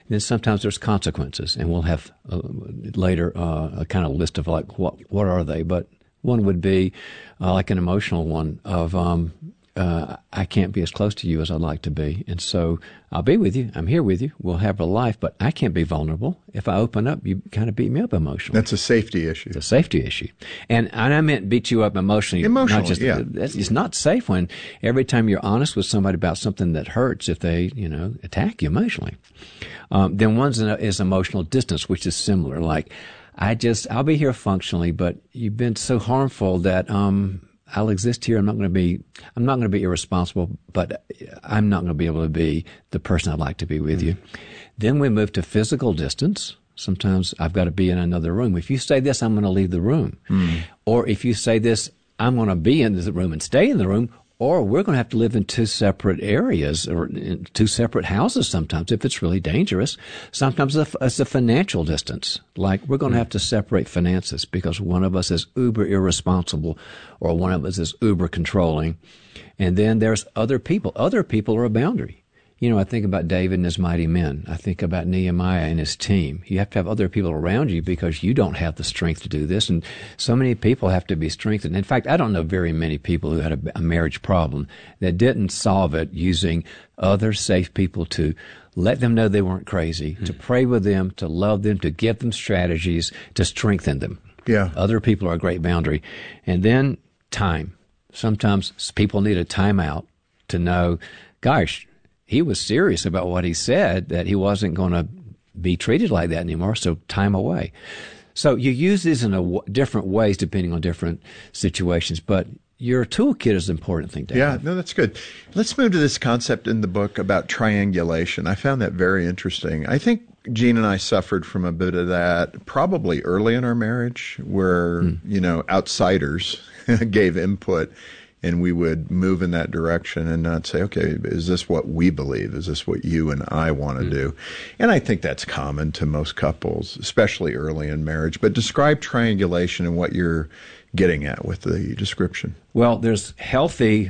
then sometimes there's consequences, and we'll have later a kind of list of like what are they. But one would be like an emotional one of I can't be as close to you as I'd like to be, and so I'll be with you. I'm here with you. We'll have a life, but I can't be vulnerable. If I open up, you kind of beat me up emotionally. That's a safety issue. It's a safety issue, and I meant beat you up emotionally. Yeah. It's not safe when every time you're honest with somebody about something that hurts, if they attack you emotionally. Then one is emotional distance, which is similar. Like I'll be here functionally, but you've been so harmful that I'll exist here. I'm not going to be irresponsible, but I'm not going to be able to be the person I'd like to be with you. Then we move to physical distance. Sometimes I've got to be in another room. If you say this, I'm going to leave the room. Or if you say this, I'm going to be in the room and stay in the room. Or we're going to have to live in two separate areas or in two separate houses sometimes if it's really dangerous. Sometimes it's a financial distance. Like we're going to have to separate finances because one of us is uber irresponsible or one of us is uber controlling. And then there's other people. Other people are a boundary. I think about David and his mighty men. I think about Nehemiah and his team. You have to have other people around you because you don't have the strength to do this. And so many people have to be strengthened. In fact, I don't know very many people who had a marriage problem that didn't solve it using other safe people to let them know they weren't crazy, to pray with them, to love them, to give them strategies, to strengthen them. Yeah. Other people are a great boundary. And then time. Sometimes people need a timeout to know, gosh, he was serious about what he said, that he wasn't going to be treated like that anymore, so time away. So you use these in different ways depending on different situations, but your toolkit is an important thing to have. Yeah, no, that's good. Let's move to this concept in the book about triangulation. I found that very interesting. I think Jean and I suffered from a bit of that probably early in our marriage where, outsiders gave input and we would move in that direction and not say, okay, is this what we believe? Is this what you and I want to do? And I think that's common to most couples, especially early in marriage. But describe triangulation and what you're getting at with the description. Well, there's healthy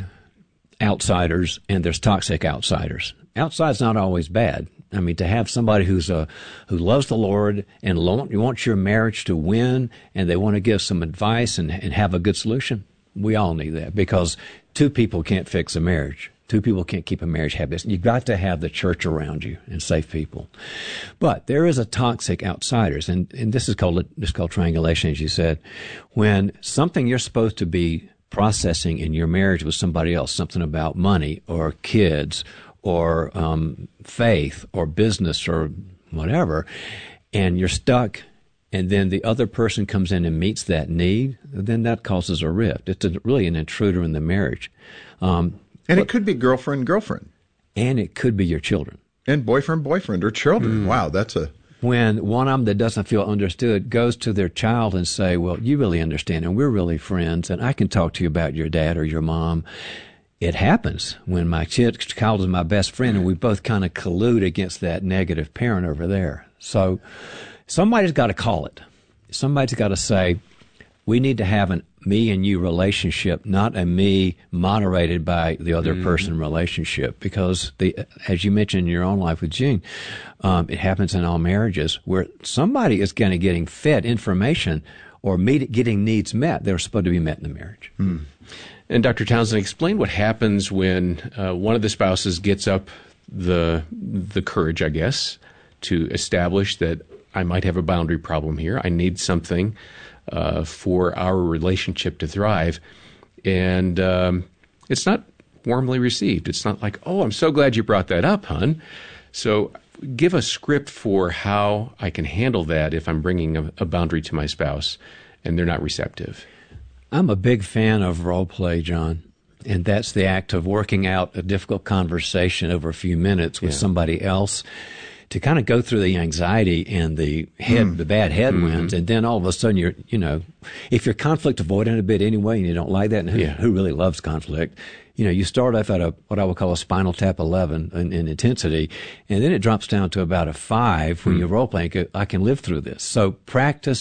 outsiders and there's toxic outsiders. Outside's not always bad. I mean, to have somebody who loves the Lord and wants your marriage to win and they want to give some advice and have a good solution, we all need that because two people can't fix a marriage. Two people can't keep a marriage happy. You've got to have the church around you and safe people. But there is a toxic outsiders, and this is called triangulation, as you said. When something you're supposed to be processing in your marriage with somebody else, something about money or kids or faith or business or whatever, and you're stuck, and then the other person comes in and meets that need, then that causes a rift. It's really an intruder in the marriage. And it could be girlfriend. And it could be your children. And boyfriend or children. Wow, that's a... When one of them that doesn't feel understood goes to their child and say, well, you really understand, and we're really friends, and I can talk to you about your dad or your mom. It happens when my child is my best friend, and we both kind of collude against that negative parent over there. So somebody's got to call it. Somebody's got to say, we need to have an me and you relationship, not a me moderated by the other person relationship. Because as you mentioned in your own life with Jean, it happens in all marriages where somebody is kind of getting fed information or getting needs met. They're supposed to be met in the marriage. And Dr. Townsend, explain what happens when one of the spouses gets up the courage, I guess, to establish that I might have a boundary problem here. I need something for our relationship to thrive. And it's not warmly received. It's not like, oh, I'm so glad you brought that up, hon. So give a script for how I can handle that if I'm bringing a boundary to my spouse and they're not receptive. I'm a big fan of role play, John. And that's the act of working out a difficult conversation over a few minutes with somebody else to kind of go through the anxiety and the bad headwinds. And then all of a sudden if you're conflict avoidant a bit anyway and you don't like that, and who really loves conflict, you start off at what I would call a Spinal Tap 11 in intensity, and then it drops down to about a 5 when you're role playing. I can live through this. So practice.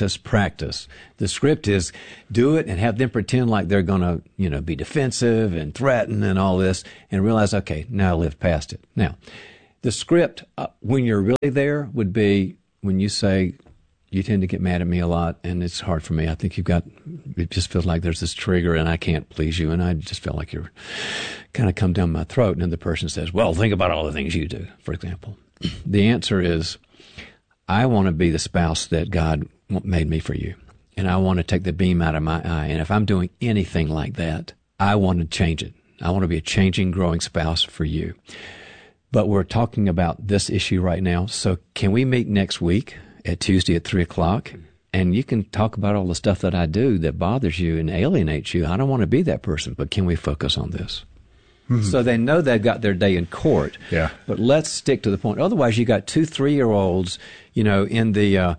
The script is do it and have them pretend like they're going to, be defensive and threaten and all this, and realize, okay, now I live past it. Now, The script, when you're really there, would be when you say, you tend to get mad at me a lot, and it's hard for me. I think it just feels like there's this trigger, and I can't please you, and I just feel like you're kind of come down my throat. And then the person says, well, think about all the things you do, for example. The answer is, I want to be the spouse that God made me for you, and I want to take the beam out of my eye. And if I'm doing anything like that, I want to change it. I want to be a changing, growing spouse for you. But we're talking about this issue right now, so can we meet next week at Tuesday at 3:00, and you can talk about all the stuff that I do that bothers you and alienates you. I don't want to be that person, but can we focus on this? Mm-hmm. So they know they've got their day in court. Yeah. But let's stick to the point. Otherwise, you got 2 3-year-olds, in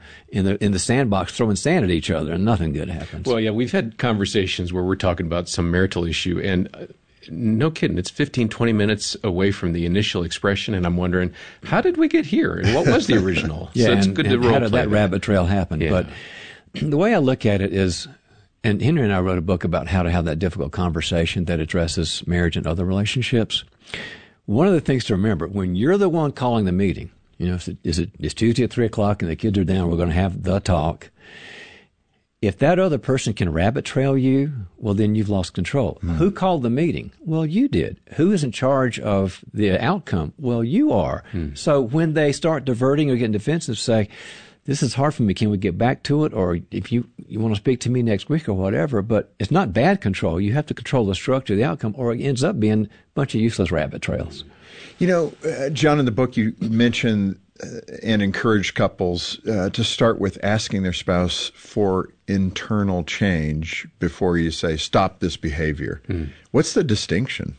the sandbox throwing sand at each other, and nothing good happens. Well, yeah, we've had conversations where we're talking about some marital issue, and no kidding, it's 15, 20 minutes away from the initial expression, and I'm wondering, how did we get here? And what was the original? Yeah, so it's and, good and to how did that rabbit trail happen? Yeah. But the way I look at it is, and Henry and I wrote a book about how to have that difficult conversation that addresses marriage and other relationships. One of the things to remember, when you're the one calling the meeting, it's Tuesday at 3:00 and the kids are down, we're going to have the talk. If that other person can rabbit trail you, well, then you've lost control. Mm. Who called the meeting? Well, you did. Who is in charge of the outcome? Well, you are. Mm. So when they start diverting or getting defensive, say, this is hard for me. Can we get back to it? Or if you want to speak to me next week or whatever, but it's not bad control. You have to control the structure of the outcome, or it ends up being a bunch of useless rabbit trails. John, in the book you mentioned and encourage couples to start with asking their spouse for internal change before you say, stop this behavior. Mm. What's the distinction?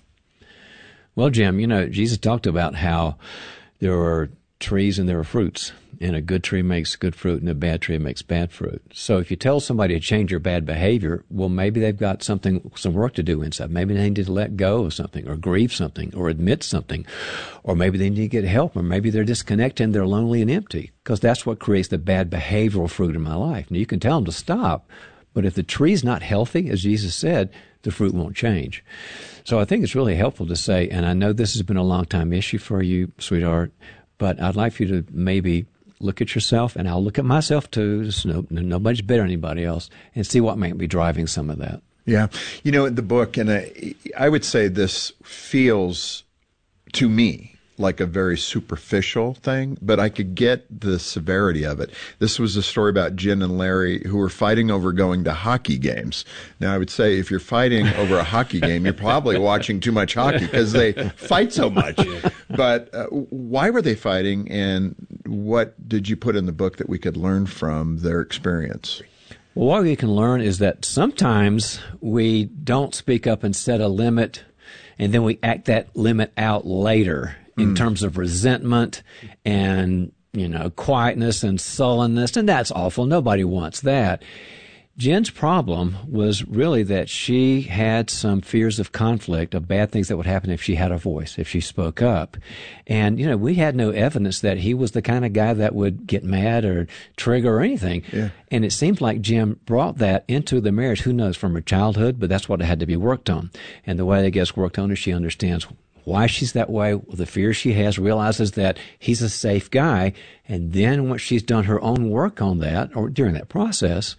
Well, Jim, Jesus talked about how there are trees and there are fruits, and a good tree makes good fruit and a bad tree makes bad fruit. So if you tell somebody to change your bad behavior, well, maybe they've got some work to do inside. Maybe they need to let go of something or grieve something or admit something, or maybe they need to get help, or maybe they're disconnected and they're lonely and empty, because that's what creates the bad behavioral fruit in my life. Now, you can tell them to stop, but if the tree's not healthy, as Jesus said, the fruit won't change. So I think it's really helpful to say, and I know this has been a long time issue for you, sweetheart, but I'd like for you to maybe look at yourself, and I'll look at myself too. Nobody's better than anybody else, and see what might be driving some of that. Yeah. In the book, and I would say this feels to me like a very superficial thing, but I could get the severity of it. This was a story about Jen and Larry who were fighting over going to hockey games. Now, I would say if you're fighting over a hockey game, you're probably watching too much hockey because they fight so much. But why were they fighting, and what did you put in the book that we could learn from their experience? Well, what we can learn is that sometimes we don't speak up and set a limit, and then we act that limit out later in terms of resentment and, quietness and sullenness, and that's awful. Nobody wants that. Jen's problem was really that she had some fears of conflict, of bad things that would happen if she had a voice, if she spoke up. And, we had no evidence that he was the kind of guy that would get mad or trigger or anything. Yeah. And it seems like Jen brought that into the marriage, who knows, from her childhood, but that's what had to be worked on. And the way that gets worked on is she understands why she's that way, the fears she has, realizes that he's a safe guy. And then once she's done her own work on that, or during that process,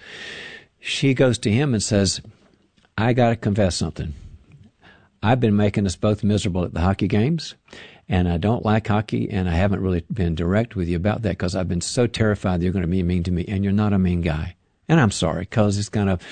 she goes to him and says, I got to confess something. I've been making us both miserable at the hockey games, and I don't like hockey, and I haven't really been direct with you about that because I've been so terrified that you're going to be mean to me, and you're not a mean guy. And I'm sorry, because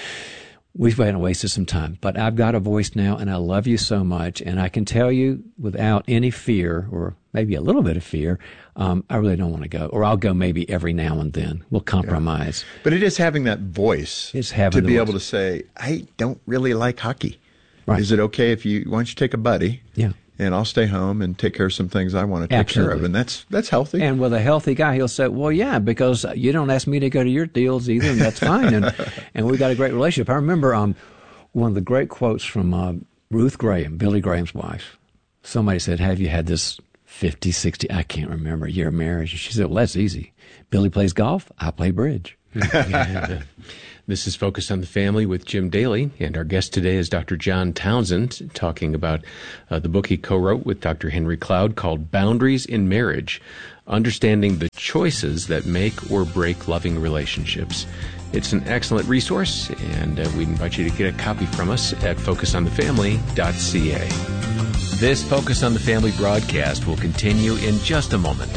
we've wasted some time, but I've got a voice now, and I love you so much, and I can tell you without any fear, or maybe a little bit of fear, I really don't want to go, or I'll go maybe every now and then. We'll compromise. Yeah. But it is having that voice to be able to say, I don't really like hockey. Right. Is it okay why don't you take a buddy? Yeah. And I'll stay home and take care of some things I want to take care of. And that's healthy. And with a healthy guy, he'll say, well, yeah, because you don't ask me to go to your deals either, and that's fine. And we've got a great relationship. I remember one of the great quotes from Ruth Graham, Billy Graham's wife. Somebody said, have you had this 50, 60, I can't remember, year of marriage? And she said, well, that's easy. Billy plays golf, I play bridge. This is Focus on the Family with Jim Daly, and our guest today is Dr. John Townsend, talking about the book he co-wrote with Dr. Henry Cloud called Boundaries in Marriage, Understanding the Choices That Make or Break Loving Relationships. It's an excellent resource, and we invite you to get a copy from us at focusonthefamily.ca. This Focus on the Family broadcast will continue in just a moment.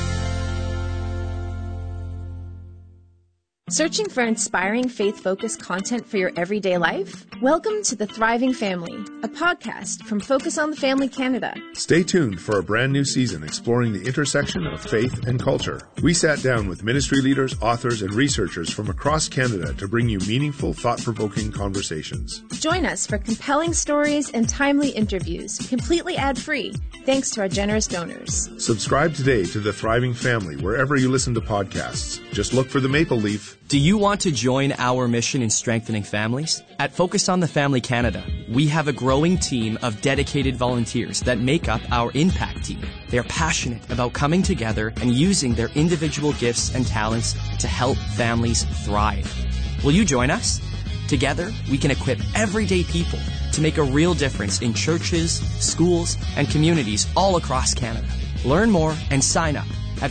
Searching for inspiring faith-focused content for your everyday life? Welcome to The Thriving Family, a podcast from Focus on the Family Canada. Stay tuned for a brand new season exploring the intersection of faith and culture. We sat down with ministry leaders, authors, and researchers from across Canada to bring you meaningful, thought-provoking conversations. Join us for compelling stories and timely interviews, completely ad-free, thanks to our generous donors. Subscribe today to The Thriving Family wherever you listen to podcasts. Just look for the maple leaf. Do you want to join our mission in strengthening families? At Focus on the Family Canada, we have a growing team of dedicated volunteers that make up our impact team. They are passionate about coming together and using their individual gifts and talents to help families thrive. Will you join us? Together, we can equip everyday people to make a real difference in churches, schools, and communities all across Canada. Learn more and sign up at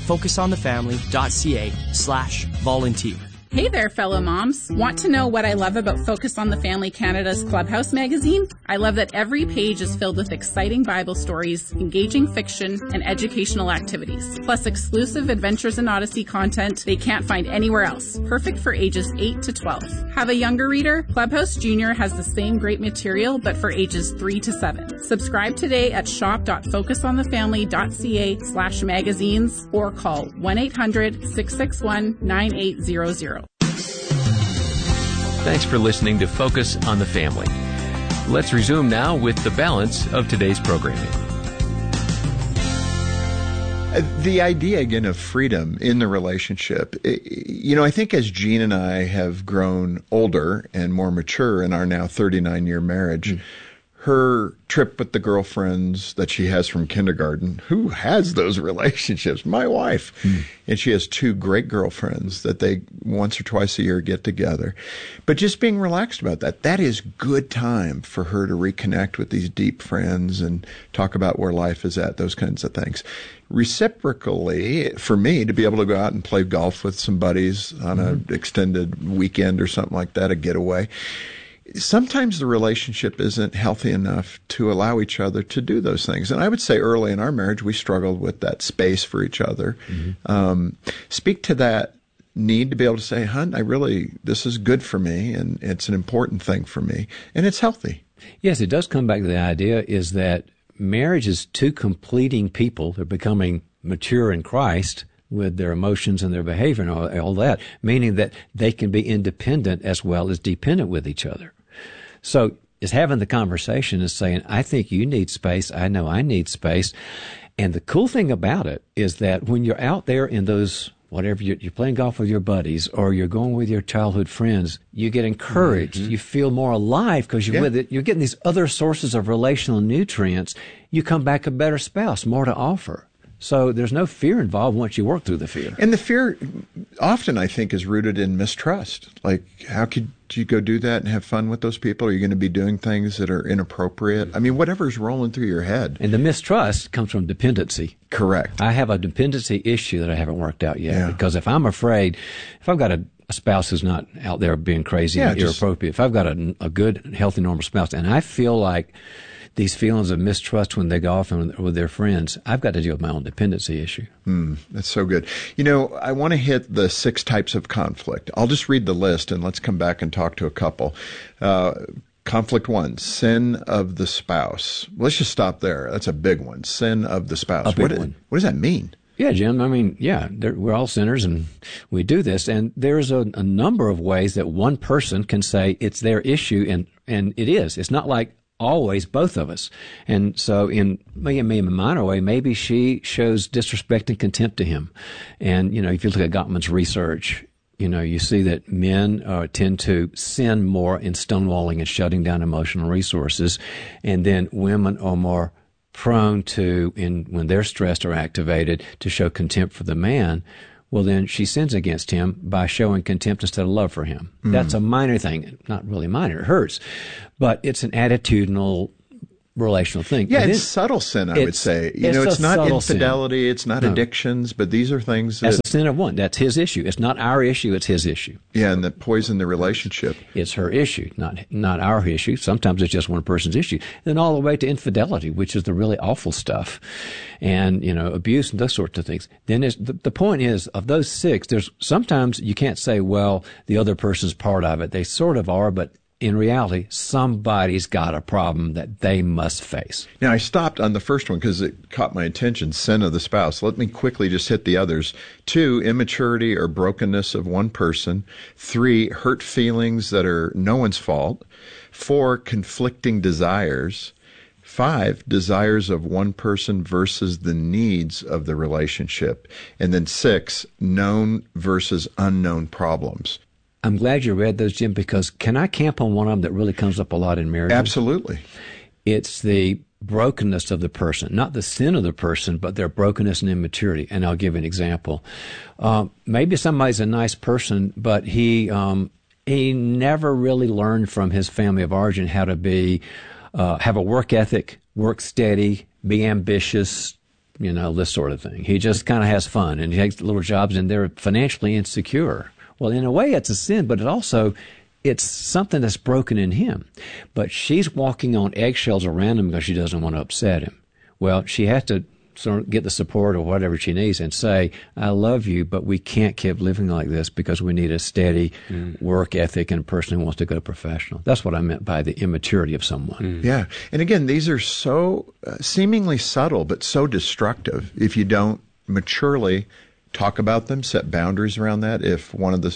focusonthefamily.ca/volunteer. Hey there, fellow moms. Want to know what I love about Focus on the Family Canada's Clubhouse magazine? I love that every page is filled with exciting Bible stories, engaging fiction, and educational activities, plus exclusive Adventures in Odyssey content they can't find anywhere else, perfect for ages 8 to 12. Have a younger reader? Clubhouse Junior has the same great material, but for ages 3 to 7. Subscribe today at shop.focusonthefamily.ca/magazines or call 1-800-661-9800. Thanks for listening to Focus on the Family. Let's resume now with the balance of today's programming. The idea, again, of freedom in the relationship, I think as Jean and I have grown older and more mature in our now 39-year marriage, her trip with the girlfriends that she has from kindergarten, who has those relationships? My wife. And she has 2 great girlfriends that they once or twice a year get together. But just being relaxed about that is good time for her to reconnect with these deep friends and talk about where life is at, those kinds of things. Reciprocally, for me, to be able to go out and play golf with some buddies on an extended weekend or something like that, a getaway. Sometimes the relationship isn't healthy enough to allow each other to do those things. And I would say early in our marriage, we struggled with that space for each other. Speak to that need to be able to say, hon, this is good for me, and it's an important thing for me, and it's healthy. Yes, it does come back to the idea is that marriage is 2 completing people. They're becoming mature in Christ with their emotions and their behavior and all that, meaning that they can be independent as well as dependent with each other. So it's having the conversation is saying, I think you need space. I know I need space. And the cool thing about it is that when you're out there in those, whatever, you're playing golf with your buddies or you're going with your childhood friends, you get encouraged. You feel more alive because you're with it. You're getting these other sources of relational nutrients. You come back a better spouse, more to offer. So there's no fear involved once you work through the fear. And the fear often, I think, is rooted in mistrust. Like, how could you go do that and have fun with those people? Are you going to be doing things that are inappropriate? I mean, whatever's rolling through your head. And the mistrust comes from dependency. Correct. I have a dependency issue that I haven't worked out yet. Because if I'm afraid, if I've got a spouse who's not out there being crazy and inappropriate, if I've got a good, healthy, normal spouse, and I feel like these feelings of mistrust when they go off with their friends, I've got to deal with my own dependency issue. That's so good. I want to hit the 6 types of conflict. I'll just read the list and let's come back and talk to a couple. Conflict 1, sin of the spouse. Let's just stop there. That's a big one. Sin of the spouse. What does that mean? Yeah, Jim. I mean, we're all sinners and we do this. And there's a number of ways that one person can say it's their issue, and it is. It's not like always both of us. And so in maybe a minor way, maybe she shows disrespect and contempt to him. And, if you look at Gottman's research, you see that men tend to sin more in stonewalling and shutting down emotional resources. And then women are more prone to, when they're stressed or activated, to show contempt for the man. well, then she sins against him by showing contempt instead of love for him. That's a minor thing. Not really minor. It hurts. But it's an attitudinal, relational thing. Yeah, it's subtle sin, I would say. It's not infidelity, it's not addictions, but these are things that... That's a sin of one. That's his issue. It's not our issue, it's his issue. Yeah, and that poison the relationship. It's her issue, not our issue. Sometimes it's just one person's issue. Then all the way to infidelity, which is the really awful stuff, and, abuse and those sorts of things. Then the point is, of those 6, there's sometimes you can't say, well, the other person's part of it. They sort of are, but in reality, somebody's got a problem that they must face. Now, I stopped on the first one because it caught my attention, sin of the spouse. Let me quickly just hit the others. 2, immaturity or brokenness of one person. 3, hurt feelings that are no one's fault. 4, conflicting desires. 5, desires of one person versus the needs of the relationship. And then 6, known versus unknown problems. I'm glad you read those, Jim, because can I camp on one of them that really comes up a lot in marriage? Absolutely. It's the brokenness of the person, not the sin of the person, but their brokenness and immaturity. And I'll give an example. Maybe somebody's a nice person, but he never really learned from his family of origin how to be, have a work ethic, work steady, be ambitious, this sort of thing. He just kind of has fun and he takes little jobs and they're financially insecure. Well, in a way, it's a sin, but it's something that's broken in him. But she's walking on eggshells around him because she doesn't want to upset him. Well, she has to sort of get the support or whatever she needs and say, I love you, but we can't keep living like this because we need a steady work ethic and a person who wants to go professional. That's what I meant by the immaturity of someone. Yeah. And again, these are so seemingly subtle, but so destructive if you don't maturely talk about them, set boundaries around that if one of the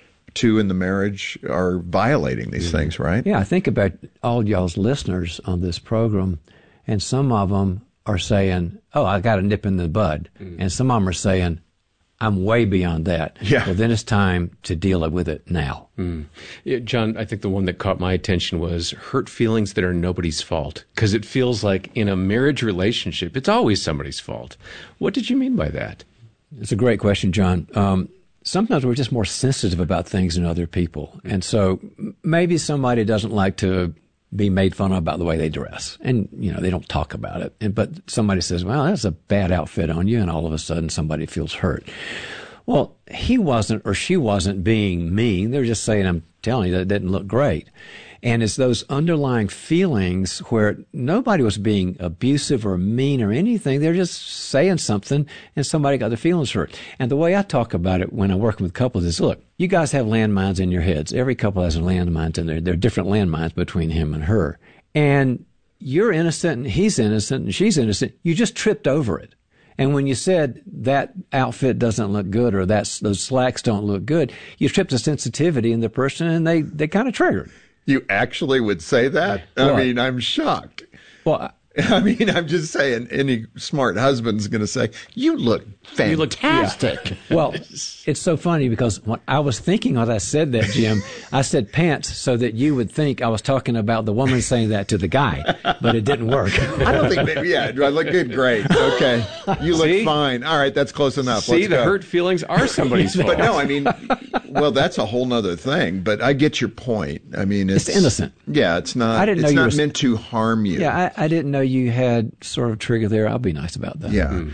2 in the marriage are violating these things, right? Yeah, I think about all y'all's listeners on this program, and some of them are saying, oh, I got a nip in the bud. And some of them are saying, I'm way beyond that. Yeah. Well, then it's time to deal with it now. Yeah, John, I think the one that caught my attention was hurt feelings that are nobody's fault. Because it feels like in a marriage relationship, it's always somebody's fault. What did you mean by that? It's a great question, John. Sometimes we're just more sensitive about things than other people. And so maybe somebody doesn't like to be made fun of about the way they dress. And, they don't talk about it. But somebody says, well, that's a bad outfit on you. And all of a sudden somebody feels hurt. Well, he wasn't or she wasn't being mean. They're just saying, I'm telling you, that didn't look great. And it's those underlying feelings where nobody was being abusive or mean or anything. They're just saying something and somebody got their feelings hurt. And the way I talk about it when I'm working with couples is, look, you guys have landmines in your heads. Every couple has landmines in there. There are different landmines between him and her. And you're innocent and he's innocent and she's innocent. You just tripped over it. And when you said that outfit doesn't look good or those slacks don't look good, you tripped a sensitivity in the person and they kind of triggered. You actually would say that? Well, I mean, I'm shocked. Well, I'm just saying, any smart husband's going to say, you look fantastic. Well, it's so funny because when I was thinking as I said that, Jim, I said pants so that you would think I was talking about the woman saying that to the guy, but it didn't work. I don't think I look good. Great. Okay. You look fine. All right. That's close enough. See, the hurt feelings are somebody's fault. But no, I mean, well, that's a whole nother thing, but I get your point. I mean, it's innocent. Yeah. It's not meant to harm you. Yeah. I didn't know you had sort of trigger there. I'll be nice about that. Yeah.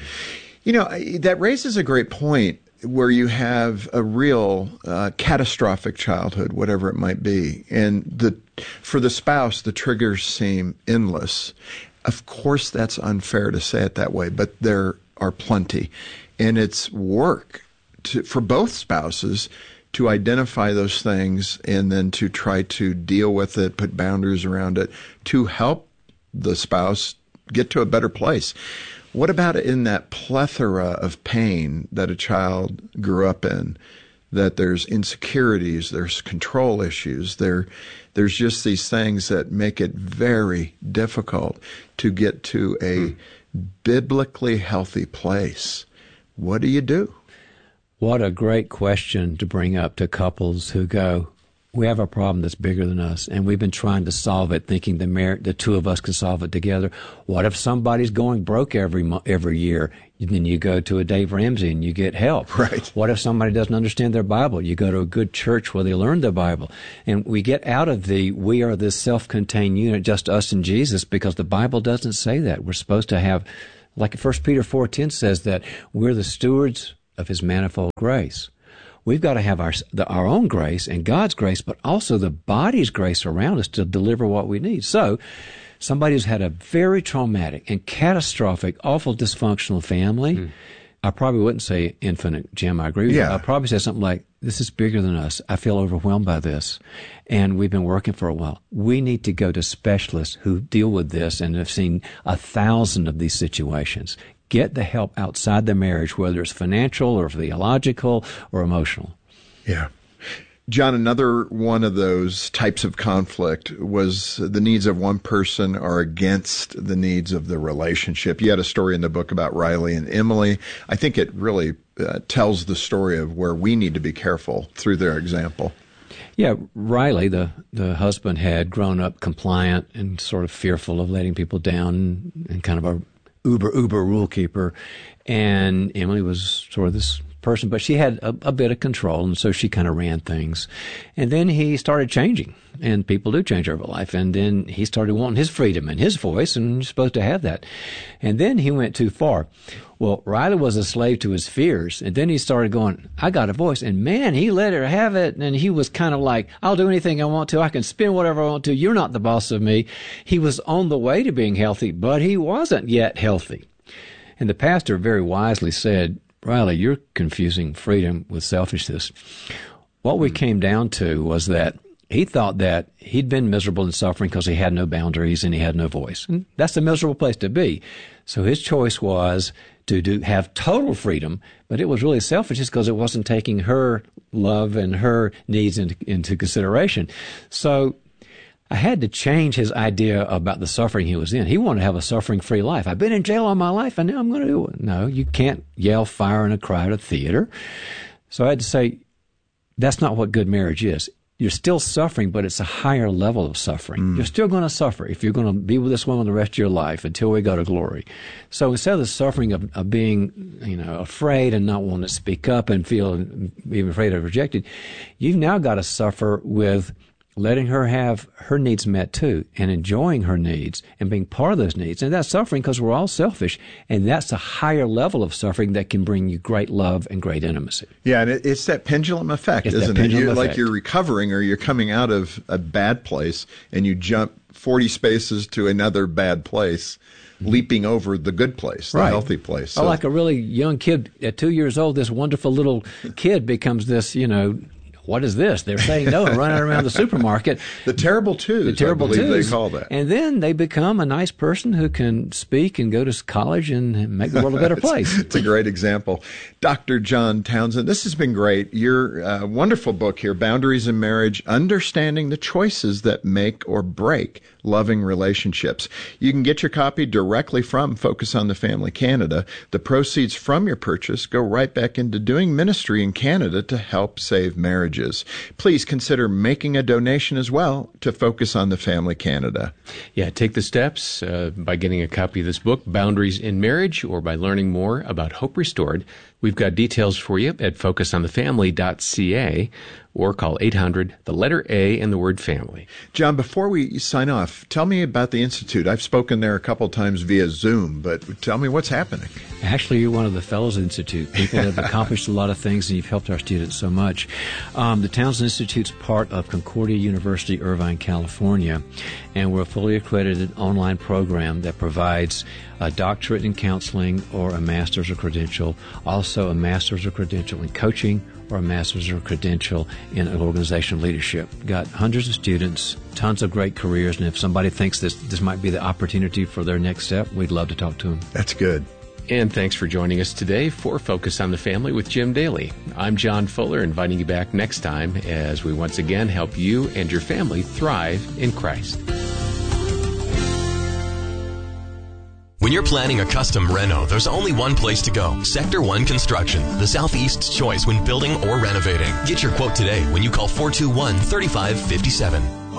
That raises a great point where you have a real catastrophic childhood, whatever it might be. And for the spouse, the triggers seem endless. Of course, that's unfair to say it that way, but there are plenty. And it's work for both spouses to identify those things and then to try to deal with it, put boundaries around it, to help the spouse get to a better place. What about in that plethora of pain that a child grew up in, that there's insecurities, there's control issues, there's just these things that make it very difficult to get to a biblically healthy place? What do you do? What a great question to bring up to couples who go, we have a problem that's bigger than us, and we've been trying to solve it, thinking the two of us can solve it together. What if somebody's going broke every year? Then you go to a Dave Ramsey and you get help. Right. What if somebody doesn't understand their Bible? You go to a good church where they learn their Bible. And we get out of we are this self-contained unit, just us and Jesus, because the Bible doesn't say that. We're supposed to have, like 1 Peter 4:10 says, that we're the stewards of his manifold grace. We've got to have our own grace and God's grace, but also the body's grace around us to deliver what we need. So, somebody who's had a very traumatic and catastrophic, awful dysfunctional family, I probably wouldn't say infinite, Jim, I agree with you. I'd probably say something like, this is bigger than us. I feel overwhelmed by this. And we've been working for a while. We need to go to specialists who deal with this and have seen 1,000 of these situations. Get the help outside the marriage, whether it's financial or theological or emotional. Yeah. John, another one of those types of conflict was the needs of one person are against the needs of the relationship. You had a story in the book about Riley and Emily. I think it really tells the story of where we need to be careful through their example. Yeah, Riley, the husband, had grown up compliant and sort of fearful of letting people down and kind of a uber rule keeper. And Emily was sort of this person, but she had a bit of control, and so she kind of ran things. And then he started changing, and people do change over life. And then he started wanting his freedom and his voice, and you're supposed to have that. And then he went too far. Well, Riley was a slave to his fears, and then he started going, I got a voice. And man, he let her have it, and he was kind of like, I'll do anything I want to. I can spin whatever I want to. You're not the boss of me. He was on the way to being healthy, but he wasn't yet healthy. And the pastor very wisely said, Riley, you're confusing freedom with selfishness. What we came down to was that he thought that he'd been miserable and suffering because he had no boundaries and he had no voice. And that's a miserable place to be. So his choice was to have total freedom, but it was really selfish just because it wasn't taking her love and her needs into consideration. So I had to change his idea about the suffering he was in. He wanted to have a suffering-free life. I've been in jail all my life, and now I'm going to do it. No, you can't yell fire in a crowded theater. So I had to say, that's not what good marriage is. You're still suffering, but it's a higher level of suffering. You're still going to suffer if you're going to be with this woman the rest of your life until we go to glory. So instead of the suffering of being, afraid and not wanting to speak up and being afraid of rejected, you've now got to suffer with letting her have her needs met too, and enjoying her needs and being part of those needs. And that's suffering because we're all selfish, and that's a higher level of suffering that can bring you great love and great intimacy. Yeah, and it's that pendulum effect, isn't it? Like you're recovering or you're coming out of a bad place and you jump 40 spaces to another bad place, leaping over the good place, the healthy place. So, like a really young kid at 2 years old, this wonderful little kid becomes this, what is this? They're saying no and running around the supermarket. The terrible twos, I believe they call that. And then they become a nice person who can speak and go to college and make the world a better place. It's a great example. Dr. John Townsend, this has been great. Your wonderful book here, Boundaries in Marriage, Understanding the Choices That Make or Break Loving Relationships. You can get your copy directly from Focus on the Family Canada. The proceeds from your purchase go right back into doing ministry in Canada to help save marriages. Please consider making a donation as well to Focus on the Family Canada. Yeah, take the steps by getting a copy of this book, Boundaries in Marriage, or by learning more about Hope Restored. We've got details for you at focusonthefamily.ca, or call 800, the letter A and the word family. John, before we sign off, tell me about the Institute. I've spoken there a couple times via Zoom, but tell me what's happening. Actually, you're one of the Fellows Institute, people that have accomplished a lot of things, and you've helped our students so much. The Townsend Institute's part of Concordia University, Irvine, California, and we're a fully accredited online program that provides a doctorate in counseling or a master's or credential, also a master's or credential in coaching or a master's or credential in organizational leadership. Got hundreds of students, tons of great careers, and if somebody thinks this might be the opportunity for their next step, we'd love to talk to them. That's good. And thanks for joining us today for Focus on the Family with Jim Daly. I'm John Fuller, inviting you back next time as we once again help you and your family thrive in Christ. When you're planning a custom reno, there's only one place to go. Sector 1 Construction, the Southeast's choice when building or renovating. Get your quote today when you call 421-3557.